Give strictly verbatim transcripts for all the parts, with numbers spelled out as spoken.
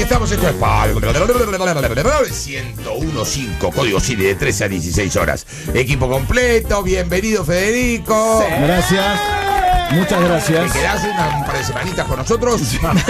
aquí estamos, esto es ciento uno punto cinco, código Cine de trece a dieciséis horas. Equipo completo, bienvenido Federico. Sí. Gracias. Muchas gracias. ¿Te quedás una, un par de semanitas con nosotros? ¿Te quedas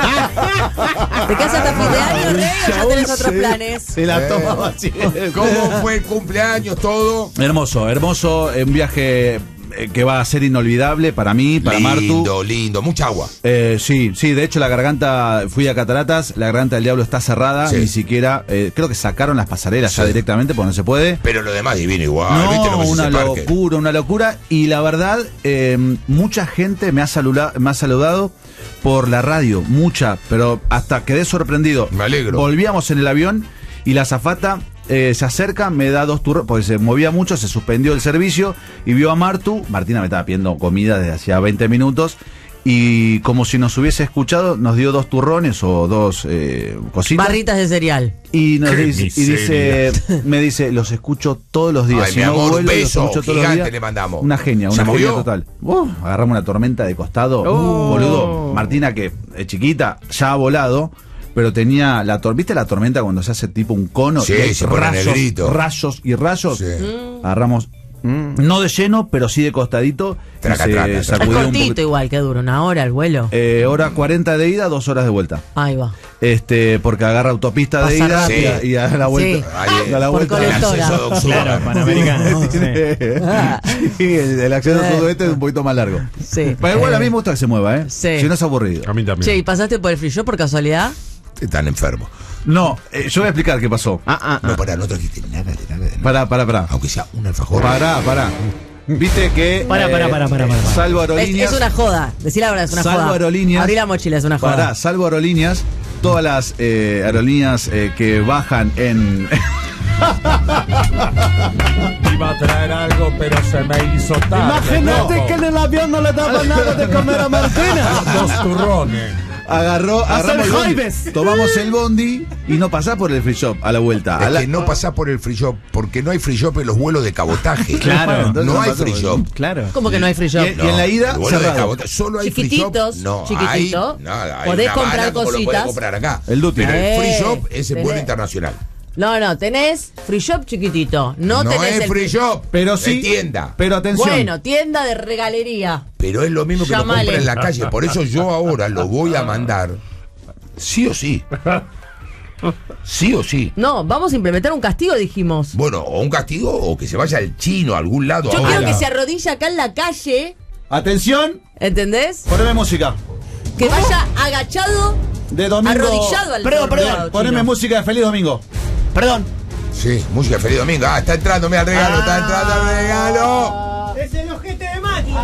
hasta fin de año, Rey, o ya tenés otros planes? Se la tomaba así. ¿Cómo fue el cumpleaños, todo? Hermoso, hermoso. Un viaje que va a ser inolvidable para mí, para lindo, Martu. Lindo, lindo. Mucha agua. Eh, sí, sí. De hecho, la garganta, fui a Cataratas, la garganta del diablo está cerrada. Sí. Ni siquiera, eh, creo que sacaron las pasarelas sí. ya directamente porque no se puede. Pero lo demás divino igual. No, ¿viste lo que una locura, una locura. Y la verdad, eh, mucha gente me ha, saludado, me ha saludado por la radio. Mucha, pero hasta quedé sorprendido. Me alegro. Volvíamos en el avión y la azafata Eh, se acerca, me da dos turrones, porque se movía mucho, se suspendió el servicio y vio a Martu. Martina me estaba pidiendo comida desde hacía veinte minutos y como si nos hubiese escuchado, nos dio dos turrones o dos eh, cositas. Barritas de cereal. Y nos dice, y dice, me dice, los escucho todos los días. Ay, si mi no amor, vuelo, un beso los escucho todos gigante los días. le mandamos. Una genia, una genia total. Uh, agarramos una tormenta de costado. Oh. Boludo, Martina, que es chiquita, ya ha volado. Pero tenía la tormenta, ¿viste la tormenta cuando se hace tipo un cono? Sí, y hay se pone rayos, negrito. rayos y rayos. Sí. Mm. Agarramos, mm. no de lleno, pero sí de costadito. Traca, se traca, Es sacudió un cortito poquito. igual, que dura una hora el vuelo. Eh, hora cuarenta de ida, dos horas de vuelta. Ahí va. Este, porque agarra autopista de Pasa ida rápido. y, a, y a la vuelta. Sí. Ahí, a la Por vuelta. colectora. El acceso de Claro, Panamericano. Sí, sí, el, el acceso sudoeste es un poquito más largo. Sí. Pero igual Eh, a mí me gusta que se mueva, ¿eh? Sí. Si no es aburrido. A mí también. Che, ¿y pasaste por el free shop por casualidad? Están enfermos. No, eh, yo voy a explicar qué pasó. Ah, ah, No, ah. pará, no trajiste nada de nada de nada. Pará, pará, pará. Aunque sea un alfajor. Pará, pará. Viste que. Pará, pará, pará, pará, pará. Salvo Es, aerolíneas. es una joda. Decí la verdad, es una Salvo joda. aerolíneas. Abrí la mochila, es una joda. Pará, salvo aerolíneas. Todas las eh, aerolíneas eh, que bajan en. Iba a traer algo, pero se me hizo tarde. Imagínate loco. que en el avión no le daban nada de comer a Martina. Dos turrones. Agarró, agarramos el bondi, Jaibes. tomamos el bondi y no pasás por el free shop a la vuelta. A Es la- que no pasás por el free shop, porque no hay free shop en los vuelos de cabotaje. Claro. Entonces no hay pasó free por- shop. Claro. ¿Cómo que no hay free shop? Y- y en la ida, el vuelo de cerrado. cabotaje, solo hay free Chiquititos, shop. No, chiquitito. hay, nada, hay Podés una comprar bala como lo podés cositas. comprar acá. El duty. Pero el free Eh, shop es el vuelo tenés- internacional. No, no, tenés free shop chiquitito. No, No, tenés es el free shop, Pero es sí. tienda. Pero atención. Bueno, tienda de regalería. Pero es lo mismo que lo Llamale. compra en la calle. Por eso yo ahora lo voy a mandar. Sí o sí. Sí o sí. No, vamos a implementar un castigo, dijimos. Bueno, o un castigo o que se vaya al chino a algún lado. Yo ahora. quiero que se arrodille acá en la calle, Atención, ¿entendés? poneme música. Que vaya agachado, De domingo. arrodillado al Perdón, tornado perdón. Poneme chino. música de Feliz Domingo. Perdón. Sí, música de Feliz Domingo. Ah, está entrando, mira el regalo, está entrando el regalo. Es el ojete de máquina.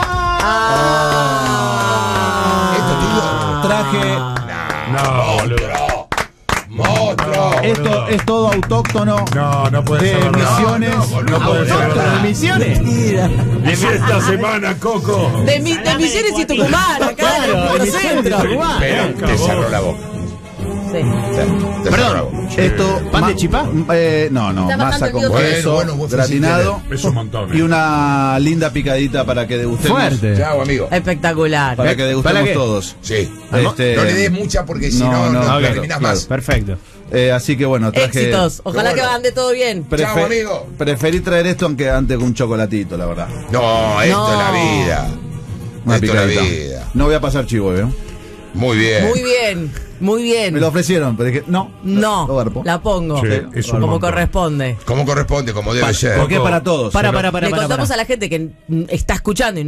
Ah. Esto, tío. Traje. No, boludo. ¡Monstruo! Esto es todo autóctono. No, no puede De ser verdad. Misiones. No, boludo. No puede ser verdad. Misiones. Y esta semana, Coco. De, mi- de Misiones y Tucumán, acá Claro, en el de Misiones y centro. Tucumán. Pero te cerró la boca. Sí. Sí, te cerró la boca. Perdón. Esto. ¿Pan de ma- chipá? Eh, no, no. Está Masa bajando con el Bueno, queso, bueno, vos gratinado. Es un montón. Y una linda picadita para que degustemos. Fuerte. Chao, amigo. Espectacular. Para que degustemos ¿Para qué? todos. Sí. Este- No le des mucha porque si No, no, no, no, ok, terminás claro. más. Perfecto. Eh, así que bueno, traje. Éxitos. Ojalá Qué que bueno. ande todo bien. Chao, amigo. Preferí traer esto aunque antes que un chocolatito, la verdad. No, esto No. es la vida. Una esto es la picadita. vida. No voy a pasar chivo, ¿eh? Muy bien. Muy bien, muy bien. Me lo ofrecieron, pero dije, no. No, lo garpo. la pongo. Sí, es un como montón. corresponde. Como corresponde, como debe ser. Porque es para todos. Para, ¿eh? para, para, Le para. contamos para. a la gente que mm, está escuchando y